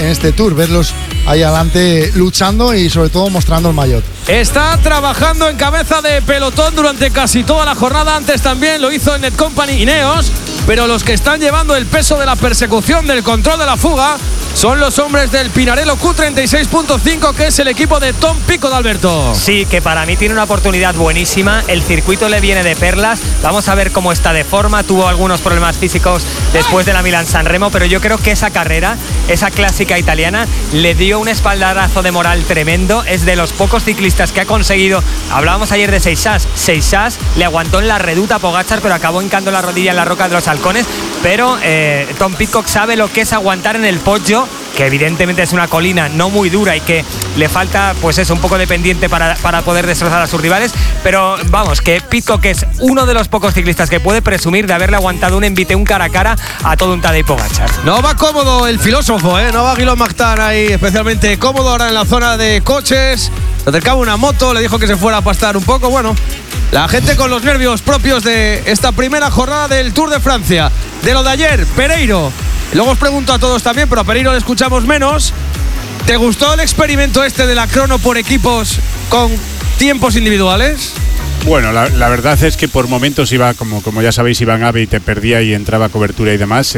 en este Tour, verlos ahí adelante luchando y sobre todo mostrando el maillot. Está trabajando en cabeza de pelotón durante casi toda la jornada. Antes también lo hizo en Netcompany Ineos, pero los que están llevando el peso de la persecución, del control de la fuga, son los hombres del Pinarello Q36.5, que es el equipo de Tom Pico de Alberto. Sí, que para mí tiene una oportunidad buenísima. El circuito le viene de perlas. Vamos a ver cómo está de forma. Tuvo algunos problemas físicos después de la Milán-San Remo, pero yo creo que esa carrera, esa clásica italiana, le dio un espaldarazo de moral tremendo. Es de los pocos ciclistas que ha conseguido. Hablábamos ayer de Seixas, le aguantó en la reduta a Pogačar, pero acabó hincando la rodilla en la roca de los halcones. Pero Tom Pidcock sabe lo que es aguantar en el Poggio, que evidentemente es una colina no muy dura y que le falta, pues eso, un poco de pendiente para poder destrozar a sus rivales. Pero vamos, que Pidcock es uno de los pocos ciclistas que puede presumir de haberle aguantado un envite, un cara a cara a todo un Tadej Pogačar. No va cómodo el filósofo, no va Guillaume Martin ahí especialmente cómodo ahora en la zona de coches. Se acercaba una moto, le dijo que se fuera a pastar un poco. Bueno, la gente con los nervios propios de esta primera jornada del Tour de Francia. De lo de ayer, Pereiro. Luego os pregunto a todos también, pero a Pereiro le escuchamos menos. ¿Te gustó el experimento este de la crono por equipos con tiempos individuales? Bueno, la verdad es que por momentos iba, como ya sabéis, Iván Abe y te perdía y entraba cobertura y demás.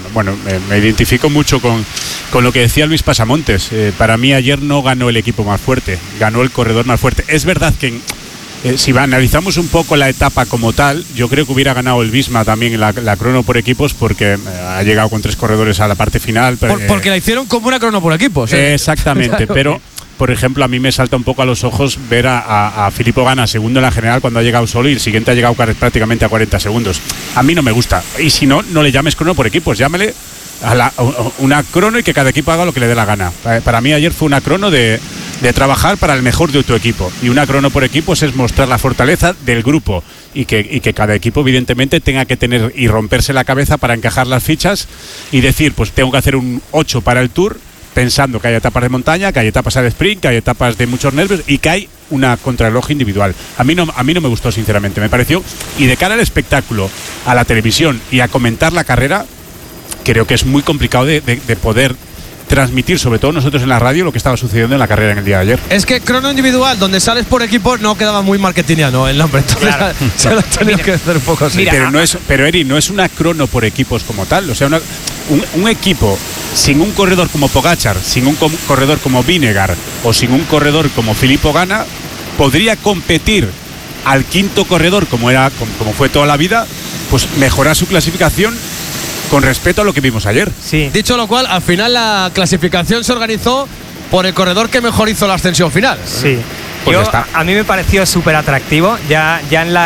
Me identifico mucho con lo que decía Luis Pasamontes. Para mí ayer no ganó el equipo más fuerte, ganó el corredor más fuerte. Es verdad que si analizamos un poco la etapa como tal, yo creo que hubiera ganado el Visma también en la crono por equipos, porque ha llegado con 3 corredores a la parte final. Porque la hicieron como una crono por equipos. Exactamente, pero por ejemplo a mí me salta un poco a los ojos ver a Filippo Ganna segundo en la general cuando ha llegado solo y el siguiente ha llegado prácticamente a 40 segundos. A mí no me gusta. Y si no le llames crono por equipos, llámale a una crono y que cada equipo haga lo que le dé la gana. Para mí ayer fue una crono de trabajar para el mejor de tu equipo, y una crono por equipos es mostrar la fortaleza del grupo y que cada equipo evidentemente tenga que tener y romperse la cabeza para encajar las fichas y decir, pues tengo que hacer un 8 para el Tour, pensando que hay etapas de montaña, que hay etapas al sprint, que hay etapas de muchos nervios y que hay una contrarreloj individual. A mí no me gustó, sinceramente. Me pareció, y de cara al espectáculo, a la televisión y a comentar la carrera, creo que es muy complicado de poder transmitir, sobre todo nosotros en la radio, lo que estaba sucediendo en la carrera en el día de ayer. Es que crono individual, donde sales por equipo, no quedaba muy marketingiano el nombre. Entonces, claro, se lo tenía que hacer un poco así. Pero Eri, no es una crono por equipos como tal. O sea, un equipo sin un corredor como Pogačar, sin un corredor como Vinegar o sin un corredor como Filippo Ganna, podría competir al quinto corredor, como fue toda la vida, pues mejorar su clasificación con respecto a lo que vimos ayer. Sí. Dicho lo cual, al final la clasificación se organizó por el corredor que mejor hizo la ascensión final. Sí. A mí me pareció súper atractivo. Ya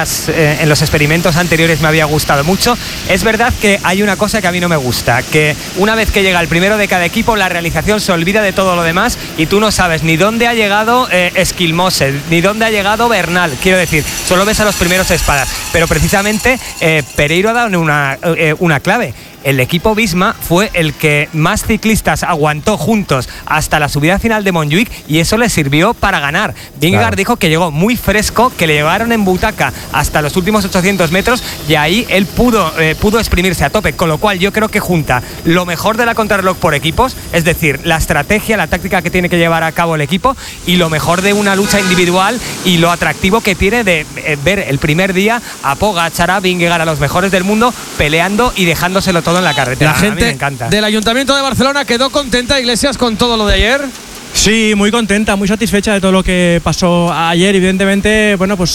en los experimentos anteriores me había gustado mucho. Es verdad que hay una cosa que a mí no me gusta, que una vez que llega el primero de cada equipo, la realización se olvida de todo lo demás y tú no sabes ni dónde ha llegado Esquilmose, ni dónde ha llegado Bernal. Quiero decir, solo ves a los primeros espadas. Pero precisamente Pereiro ha dado una clave. El equipo Visma fue el que más ciclistas aguantó juntos hasta la subida final de Montjuic y eso le sirvió para ganar. Vingegaard dijo que llegó muy fresco, que le llevaron en butaca hasta los últimos 800 metros y ahí él pudo exprimirse a tope, con lo cual yo creo que junta lo mejor de la contrarreloj por equipos, es decir, la estrategia, la táctica que tiene que llevar a cabo el equipo y lo mejor de una lucha individual y lo atractivo que tiene de ver el primer día a Pogačar, a Vingegaard, a los mejores del mundo peleando y dejándoselo todo en la carretera. La gente del Ayuntamiento de Barcelona quedó contenta, Iglesias, con todo lo de ayer. Sí, muy contenta, muy satisfecha de todo lo que pasó ayer. Evidentemente, bueno, pues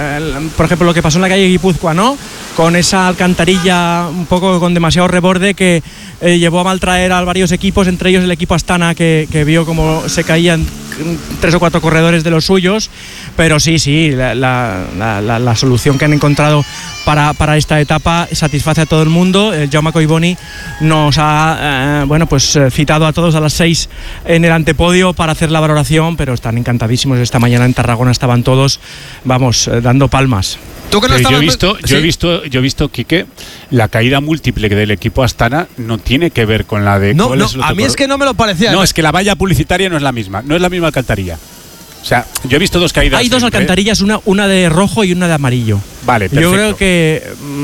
por ejemplo lo que pasó en la calle Guipúzcoa, ¿no? Con esa alcantarilla un poco con demasiado reborde que llevó a maltraer a varios equipos, entre ellos el equipo Astana, que vio cómo se caían 3 o 4 corredores de los suyos. Pero sí, la solución que han encontrado para esta etapa satisface a todo el mundo. Jaume Collboni nos ha citado a todos a las 6 en el antepodio para hacer la valoración, pero están encantadísimos. Esta mañana en Tarragona estaban todos, dando palmas. ¿Tú que no estabas? Yo he visto, Quique, la caída múltiple del equipo Astana no tiene que ver con la de... No, a mí es que no me lo parecía. No, es que la valla publicitaria no es la misma alcantarilla. O sea, yo he visto dos caídas. Hay dos alcantarillas, una de rojo y una de amarillo. Vale, perfecto. Yo creo que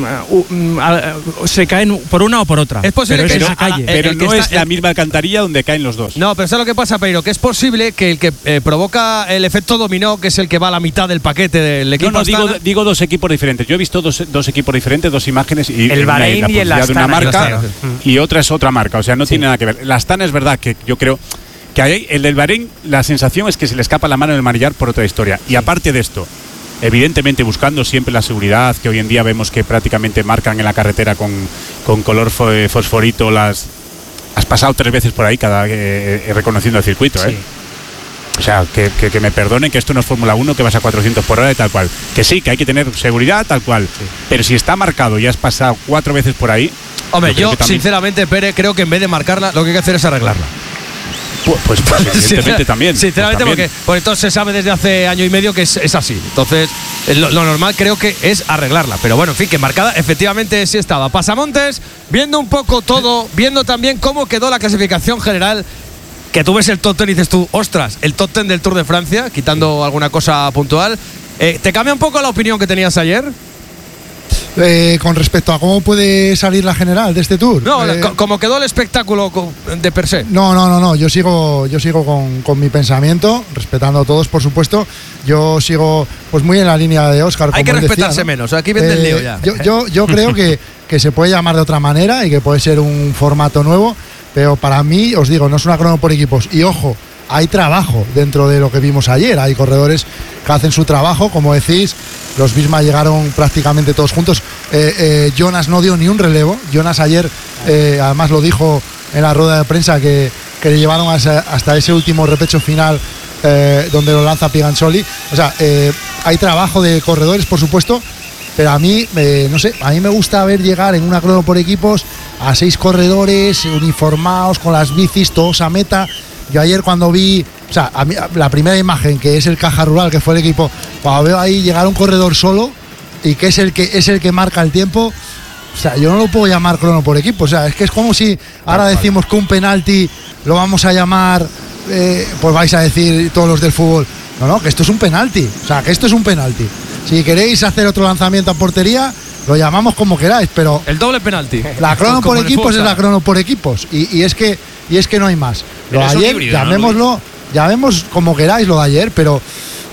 se caen por una o por otra. Es posible pero que es esa calle. Pero no está- es la misma alcantarilla donde caen los dos. No, pero ¿sabes lo que pasa, Peiro? Que es posible que el que provoca el efecto dominó, que es el que va a la mitad del paquete del equipo No, Astana. digo dos equipos diferentes. Yo he visto dos equipos diferentes, dos imágenes y El una Bahrein y el publicidad de una Astana, marca yo creo. y otra es otra marca. O sea, no tiene nada que ver. La Astana es verdad que yo creo que hay, el del Bahrein, la sensación es que se le escapa la mano en el manillar por otra historia. Y aparte de esto, evidentemente buscando siempre la seguridad, que hoy en día vemos que prácticamente marcan en la carretera con color fosforito las... Has pasado 3 veces por ahí reconociendo el circuito, ¿eh? O sea, que me perdonen que esto no es Fórmula 1, que vas a 400 por hora y tal cual. Que sí, que hay que tener seguridad tal cual. Sí. Pero si está marcado y has pasado 4 veces por ahí... Hombre, yo sinceramente, Pere, creo que en vez de marcarla, lo que hay que hacer es arreglarla. Pues evidentemente también. Sinceramente, pues también. porque entonces se sabe desde hace año y medio que es así. Entonces, lo normal creo que es arreglarla. Pero bueno, en fin, que marcada efectivamente sí estaba. Pasamontes, viendo un poco todo, viendo también cómo quedó la clasificación general. Que tú ves el top 10 y dices tú, ostras, el top 10 del Tour de Francia, quitando alguna cosa puntual. ¿Te cambia un poco la opinión que tenías ayer? Con respecto a cómo puede salir la general de este Tour. No, como quedó el espectáculo de per se. No. Yo sigo con mi pensamiento, respetando a todos, por supuesto. Yo sigo pues muy en la línea de Óscar. Hay que respetarse menos. Aquí vende el lío ya. Yo creo que se puede llamar de otra manera y que puede ser un formato nuevo. Pero para mí, os digo, no es una crono por equipos. Y ojo, hay trabajo dentro de lo que vimos ayer. Hay corredores que hacen su trabajo, como decís. Los Visma llegaron prácticamente todos juntos. Jonas no dio ni un relevo. Jonas ayer, además lo dijo en la rueda de prensa, que le llevaron hasta ese último repecho final donde lo lanza Piganzoli. O sea, hay trabajo de corredores, por supuesto. Pero a mí, no sé, a mí me gusta ver llegar en una crono por equipos a 6 corredores uniformados, con las bicis, todos a meta. Yo ayer cuando vi, o sea, a mí, la primera imagen, que es el Caja Rural, que fue el equipo, cuando veo ahí llegar un corredor solo y que es el que marca el tiempo, o sea, yo no lo puedo llamar crono por equipo. O sea, es que es como si ahora decimos que un penalti lo vamos a llamar, pues vais a decir todos los del fútbol, no, que esto es un penalti. O sea, que esto es un penalti. Si queréis hacer otro lanzamiento a portería, lo llamamos como queráis, pero el doble penalti. La crono por equipos es la crono por equipos y es que no hay más. Lo de ayer, híbrido, llamémoslo, llamemos como queráis lo de ayer, pero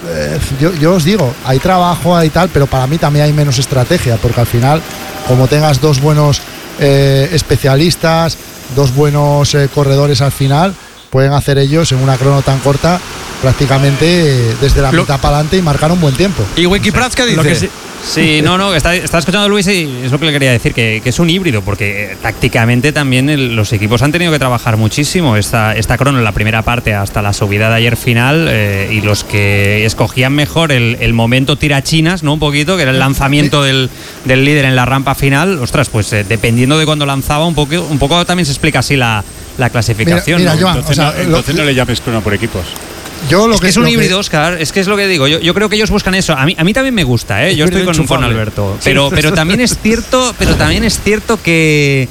yo os digo, hay trabajo, hay tal, pero para mí también hay menos estrategia, porque al final, como tengas 2 buenos especialistas, 2 buenos corredores al final, pueden hacer ellos en una crono tan corta prácticamente desde la mitad para adelante y marcar un buen tiempo. ¿Y Wikiprats qué dice? Sí, no, está escuchando a Luis y es lo que le quería decir, que es un híbrido, porque tácticamente también los equipos han tenido que trabajar muchísimo esta crono en la primera parte hasta la subida de ayer final, y los que escogían mejor el momento tirachinas, ¿no? Un poquito, que era el lanzamiento del líder en la rampa final, ostras, pues dependiendo de cuando lanzaba, un poco también se explica así la clasificación. Mira, ¿no? Joan, entonces no le llames crono por equipos. Es un híbrido, Óscar, es que es lo que digo. Yo creo que ellos buscan eso. A mí también me gusta, yo estoy con Alberto. Pero también es cierto que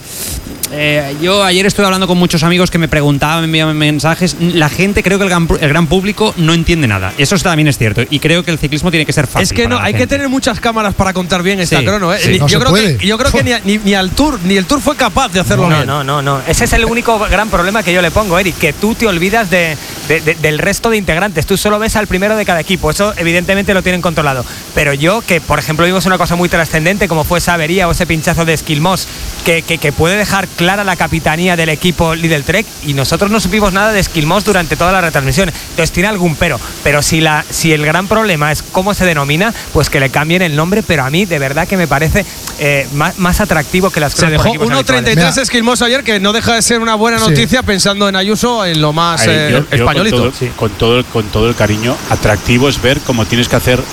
yo ayer estuve hablando con muchos amigos que me preguntaban, me enviaban mensajes. La gente, creo que el gran público no entiende nada. Eso también es cierto. Y creo que el ciclismo tiene que ser fácil. Es que no, hay que tener muchas cámaras para contar bien esta crono. Sí, yo creo que ni el Tour fue capaz de hacerlo bien. No. Ese es el único gran problema que yo le pongo, Eric, que tú te olvidas del resto de integrantes. Tú solo ves al primero de cada equipo. Eso evidentemente lo tienen controlado. Pero yo, que por ejemplo vimos una cosa muy trascendente como fue esa avería o ese pinchazo de Esquilmós, que puede dejar clara la capitanía del equipo Lidl Trek, y nosotros no supimos nada de Esquilmós durante toda la retransmisión. Entonces tiene algún pero si el gran problema es cómo se denomina, pues que le cambien el nombre. Pero a mí de verdad que me parece más atractivo que las se dejó 1.33 Esquilmós ayer, que no deja de ser una buena noticia, pensando en Ayuso, en lo más españolito. Con todo el cariño, atractivo es ver cómo tienes que hacer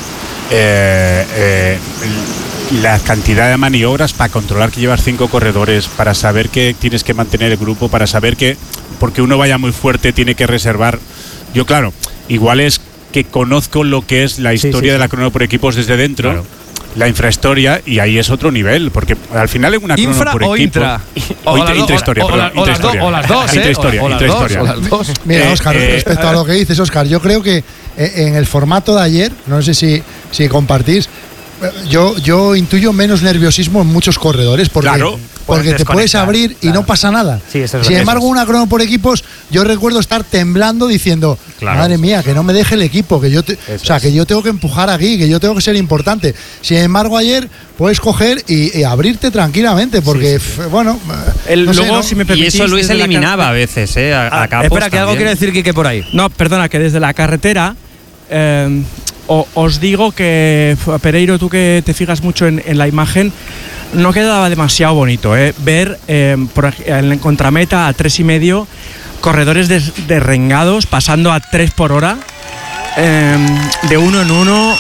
la cantidad de maniobras para controlar que llevas 5 corredores, para saber que tienes que mantener el grupo, para saber que porque uno vaya muy fuerte tiene que reservar. Yo, claro, igual es que conozco lo que es la historia de la crono por equipos desde dentro. Claro. La infrahistoria, y ahí es otro nivel, porque al final en una crono infra por o equipo, intrahistoria, o las dos. Mira, Óscar, respecto a lo que dices, Óscar, yo creo que en el formato de ayer, no sé si compartís, yo intuyo menos nerviosismo en muchos corredores porque, Claro. porque te puedes abrir y no pasa nada. Sí, eso es Sin verdad. embargo, una crono por equipos, yo recuerdo estar temblando diciendo, Claro. madre mía, que no me deje el equipo, que yo que yo tengo que empujar aquí, que yo tengo que ser importante. Sin embargo, ayer puedes coger y abrirte tranquilamente porque, bueno, no sé, luego, ¿no? si me Y permitís, eso Luis desde la eliminaba a veces, a Capos Espera, que algo también. quiere decir Quique por ahí. No, perdona, que desde la carretera os digo que, Pereiro, tú que te fijas mucho en la imagen, no quedaba demasiado bonito ver en la contrameta a 3,5 corredores derrengados pasando a 3 por hora, de uno en uno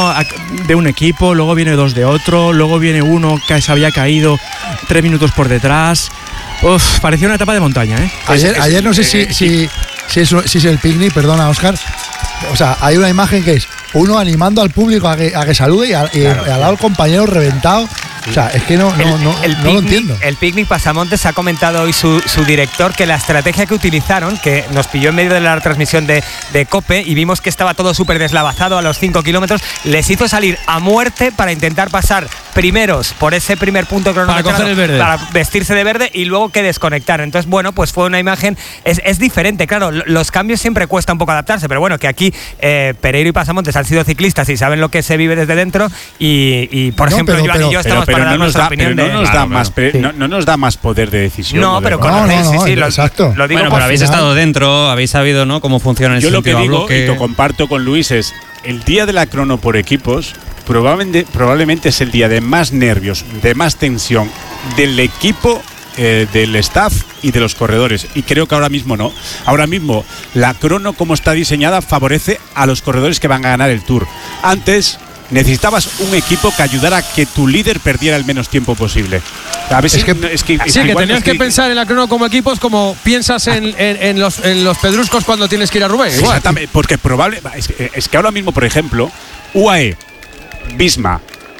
de un equipo, luego viene 2 de otro, luego viene uno que se había caído 3 minutos por detrás. Uf, parecía una etapa de montaña, ¿eh? Ayer no sé si es el picnic, perdona, Óscar. O sea, hay una imagen que es uno animando al público a que salude y al lado el compañero reventado. O sea, es que no lo entiendo. El Picnic Pasamontes ha comentado hoy su director que la estrategia que utilizaron, que nos pilló en medio de la transmisión de COPE y vimos que estaba todo súper deslavazado a los 5 kilómetros, les hizo salir a muerte para intentar pasar primeros por ese primer punto cronometrado, Para coger el verde, para vestirse de verde y luego que desconectar. Entonces, bueno, pues fue una imagen, es diferente, claro, los cambios siempre cuesta un poco adaptarse, pero bueno, que aquí Pereiro y Pasamontes han sido ciclistas y saben lo que se vive desde dentro y por ejemplo, Joan y yo estamos para dar nuestra opinión no nos da más poder de decisión. No, pero con conocéis, exacto. Lo digo Bueno, por pero habéis final. estado dentro, habéis sabido, ¿no?, cómo funciona el Yo lo que sentido a digo, bloque. y lo comparto con Luis, es el día de la crono por equipos probablemente es el día de más nervios, de más tensión del equipo, del staff y de los corredores. Y creo que ahora mismo no. Ahora mismo la crono, como está diseñada, favorece a los corredores que van a ganar el Tour. Antes necesitabas un equipo que ayudara a que tu líder perdiera el menos tiempo posible. A ver Sí, que igual tenías que pensar en la crono como equipos como piensas en los pedruscos cuando tienes que ir a Rubén. Igual. Exactamente, porque es que ahora mismo, por ejemplo, UAE, Visma,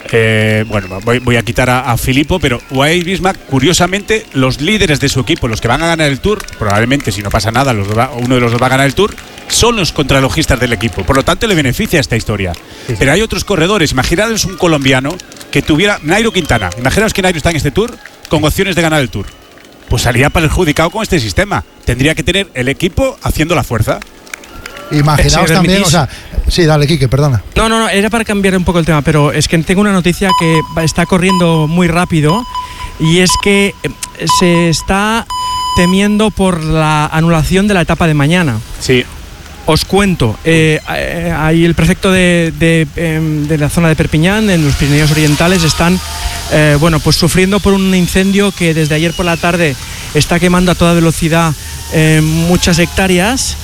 voy a quitar a Filippo, pero UAE y Visma, curiosamente, los líderes de su equipo, los que van a ganar el Tour, probablemente si no pasa nada, uno de los dos va a ganar el Tour, son los contralogistas del equipo. Por lo tanto, le beneficia esta historia. Sí. Pero hay otros corredores. Imaginaros un colombiano que tuviera Nairo Quintana. Imaginaos que Nairo está en este Tour con opciones de ganar el Tour. Pues salía perjudicado con este sistema. Tendría que tener el equipo haciendo la fuerza. Imaginaos también, o sea, sí, dale, Quique, perdona. No, era para cambiar un poco el tema, pero es que tengo una noticia que está corriendo muy rápido y es que se está temiendo por la anulación de la etapa de mañana. Sí. Os cuento, ahí el prefecto de la zona de Perpiñán, en los Pirineos Orientales, están pues sufriendo por un incendio que desde ayer por la tarde está quemando a toda velocidad muchas hectáreas.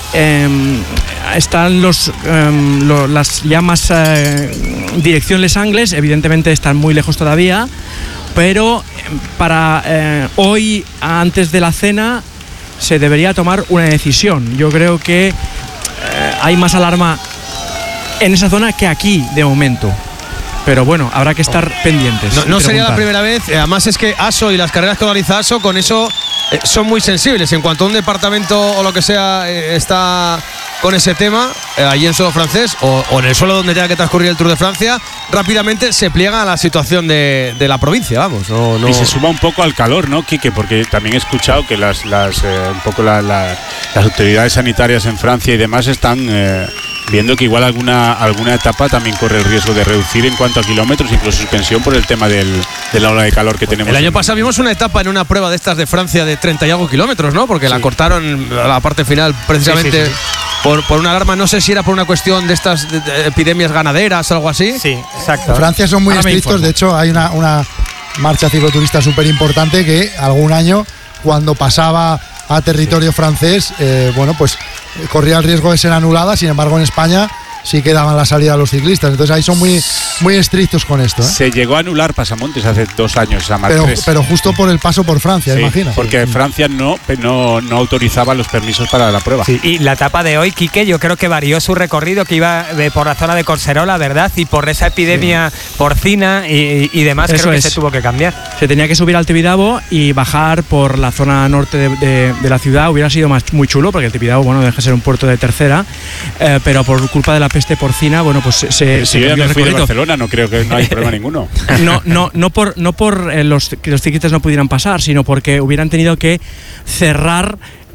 Están las llamas dirección Les Angles, evidentemente están muy lejos todavía, pero para hoy, antes de la cena, se debería tomar una decisión. Yo creo que hay más alarma en esa zona que aquí de momento. Pero bueno, habrá que estar pendientes. No sería la primera vez. Además es que ASO y las carreras que organiza ASO con eso son muy sensibles. En cuanto a un departamento o lo que sea está con ese tema, allí en suelo francés o en el suelo donde tenga que transcurrir el Tour de Francia, rápidamente se pliega a la situación de la provincia, vamos. Y se suma un poco al calor, ¿no, Quique? Porque también he escuchado que las autoridades sanitarias en Francia y demás están viendo que igual alguna etapa también corre el riesgo de reducir en cuanto a kilómetros, incluso suspensión por el tema de la ola de calor que tenemos. El año pasado vimos una etapa en una prueba de estas de Francia de 30 y algo kilómetros, ¿no? Porque la cortaron a la parte final precisamente por una alarma, no sé si era por una cuestión de estas de epidemias ganaderas o algo así. Sí, exacto. En Francia son muy estrictos, de hecho hay una marcha cicloturista súper importante que algún año, cuando pasaba a territorio francés, pues corría el riesgo de ser anulada. Sin embargo, en España sí que daban la salida a los ciclistas. Entonces ahí son muy, muy estrictos con esto. Se llegó a anular Pasamontes hace 2 años esa marca. Pero justo por el paso por Francia, sí, imagino. Porque Francia no autorizaba los permisos para la prueba. Sí, y la etapa de hoy, Quique, yo creo que varió su recorrido, que iba por la zona de Corserola, ¿verdad? Y por esa epidemia porcina y demás, creo que se tuvo que cambiar. Se tenía que subir al Tibidabo y bajar por la zona norte de la ciudad. Hubiera sido muy chulo, porque el Tibidabo, bueno, deja de ser un puerto de tercera, pero por culpa de la peste porcina, bueno, pues se si yo ya me fui de Barcelona, no creo que no hay problema ninguno. No por que los ciclistas no pudieran pasar, sino porque hubieran tenido que cerrar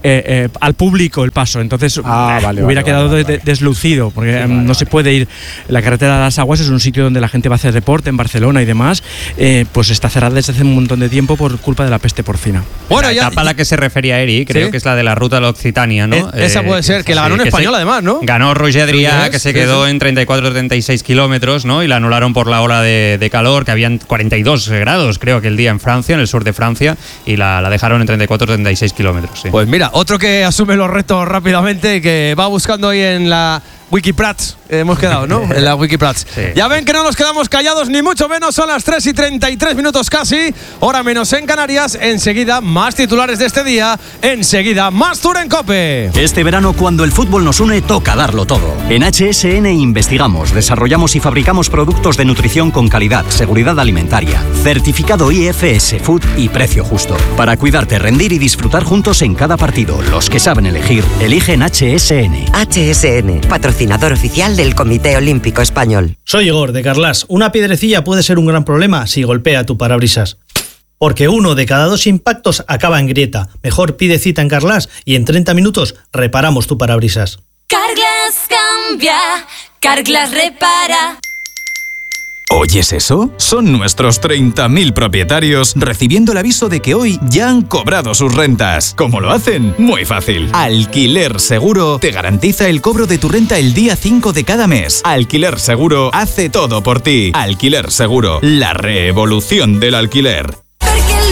al público el paso, entonces hubiera quedado deslucido, porque no se puede ir. La carretera de las Aguas es un sitio donde la gente va a hacer deporte en Barcelona y demás, pues está cerrada desde hace un montón de tiempo por culpa de la peste porcina. Bueno, la etapa a la que se refería Eri, creo que es la de la ruta de la Occitania, ¿no? Esa puede ser, que la ganó un español además, ¿no? Ganó Roger Adrià, que se quedó en 34-36 kilómetros, ¿no? Y la anularon por la ola de calor, que habían 42 grados, creo que el día en Francia, en el sur de Francia, y la dejaron en 34-36 kilómetros. Sí. Pues mira, otro que asume los retos rápidamente y que va buscando ahí en la Wikiprats, hemos quedado, ¿no? En la Wikiprats. Sí. Ya ven que no nos quedamos callados ni mucho menos, son las 3:33 casi, hora menos en Canarias. Enseguida más titulares de este día, enseguida más Tour en COPE. Este verano, cuando el fútbol nos une, toca darlo todo. En HSN investigamos, desarrollamos y fabricamos productos de nutrición con calidad, seguridad alimentaria, certificado IFS Food y precio justo. Para cuidarte, rendir y disfrutar juntos en cada partido. Los que saben elegir, eligen HSN. HSN, patrocinador oficial del Comité Olímpico Español. Soy Igor, de Carlas. Una piedrecilla puede ser un gran problema si golpea tu parabrisas. Porque 1 de cada 2 impactos acaba en grieta. Mejor pide cita en Carlas y en 30 minutos reparamos tu parabrisas. Carglass cambia, Carglass repara. ¿Oyes eso? Son nuestros 30.000 propietarios recibiendo el aviso de que hoy ya han cobrado sus rentas. ¿Cómo lo hacen? Muy fácil. Alquiler Seguro te garantiza el cobro de tu renta el día 5 de cada mes. Alquiler Seguro hace todo por ti. Alquiler Seguro, la revolución del alquiler.